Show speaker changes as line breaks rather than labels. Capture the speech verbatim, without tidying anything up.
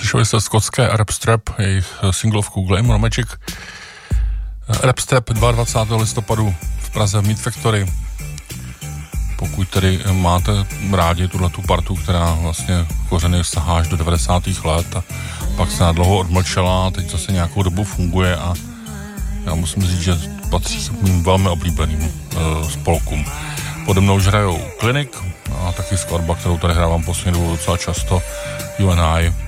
Slyšeli jste skotské Rapstrap, jejich singlovku Glamour Magic. Rapstrap dvacátého druhého listopadu v Praze v Meat Factory. Pokud tedy máte rádi tuhletu partu, která vlastně kořeny sahá až do devadesátých let a pak se nadlouho odmlčela a teď zase nějakou dobu funguje a já musím říct, že patří k mým velmi oblíbeným uh, spolkům. Pode mnou hrajou Clinic a taky skladba, kterou tady hrávám poslední dobu docela často, You and I.